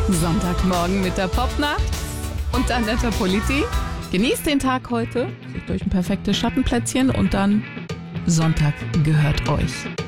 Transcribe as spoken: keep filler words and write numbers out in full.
Sonntagmorgen mit der Popnacht und Annette Politi. Genießt den Tag heute, sucht euch ein perfektes Schattenplätzchen und dann Sonntag gehört euch.